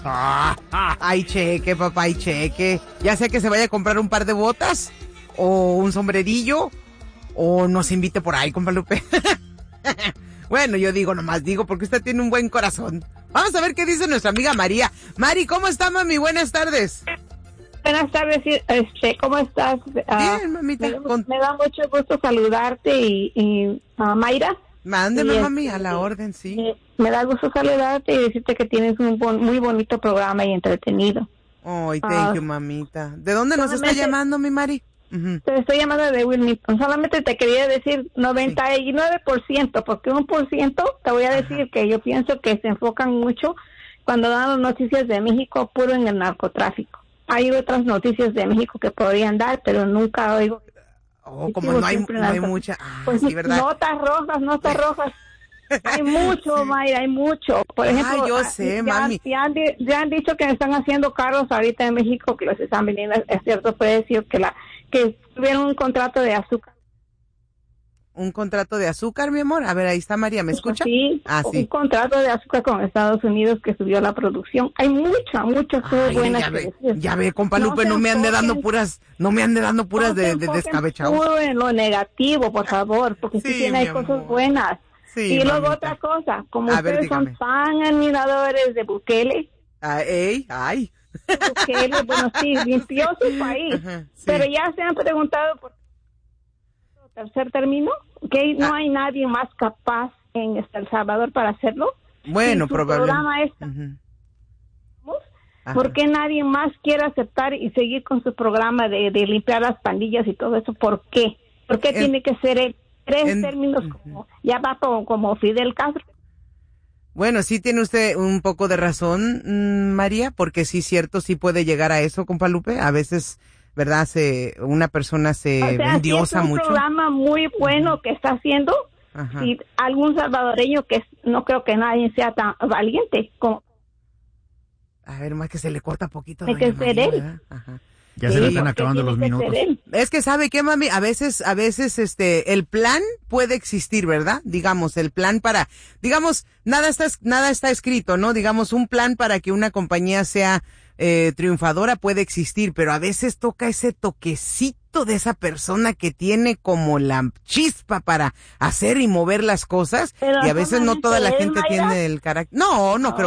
Hay cheque, papá, hay cheque. Ya sea que se vaya a comprar un par de botas, o un sombrerillo, o nos invite por ahí, compa Lupe. Bueno, yo digo, nomás digo, porque usted tiene un buen corazón. Vamos a ver qué dice nuestra amiga María. Mari, ¿cómo está, mami? Buenas tardes. Buenas tardes, ¿cómo estás? Bien, mamita. Me da mucho gusto saludarte y Mayra. Mándeme, mami, a la orden, sí. Me da gusto saludarte y decirte que tienes un muy bonito programa y entretenido. Ay, thank you, mamita. ¿De dónde nos está llamando, mi Mari? Te estoy llamando de Wilmington. Solamente te quería decir 99%, porque 1% te voy a decir que yo pienso que se enfocan mucho cuando dan las noticias de México puro en el narcotráfico. Hay otras noticias de México que podrían dar, pero nunca oigo. Como no hay mucha. Pues sí, ¿verdad? Notas rojas. Hay mucho, sí. Mayra, hay mucho. Por ejemplo, yo sé, mami. Ya han dicho que están haciendo carros ahorita en México que los están vendiendo a cierto precio, que tuvieron un contrato de azúcar. ¿Un contrato de azúcar, mi amor? A ver, ahí está María, ¿me escucha? Sí, sí. Un contrato de azúcar con Estados Unidos que subió la producción. Hay muchas cosas buenas que decir. Ya ve, compa Lupe, no me ande dando puras de descabechados. Puro en lo negativo, por favor, porque sí hay cosas buenas. Sí, y luego otra cosa, como ustedes son tan admiradores de Bukele. Bukele, bueno, sí, limpió su país. Sí. Pero ya se han preguntado por tercer término, que no hay nadie más capaz en El Salvador para hacerlo. Bueno, probablemente. ¿Por qué nadie más quiere aceptar y seguir con su programa de limpiar las pandillas y todo eso? ¿Por qué? ¿Por qué tiene que ser él? Tres términos ya va como Fidel Castro. Bueno, sí tiene usted un poco de razón, María, porque sí, cierto, sí puede llegar a eso, compa Lupe. A veces, ¿verdad? Una persona se endiosa mucho. Es un programa muy bueno que está haciendo. Y algún salvadoreño que no creo que nadie sea tan valiente como. A ver, más que se le corta poquito. Hay que ser él. Ya se le están acabando los minutos. Es que sabe qué, mami, a veces el plan puede existir, ¿verdad? Digamos, el plan digamos, nada está escrito, ¿no? Digamos, un plan para que una compañía sea triunfadora puede existir, pero a veces toca ese toquecito de esa persona que tiene como la chispa para hacer y mover las cosas, y a veces no toda la gente tiene el carácter. No creo.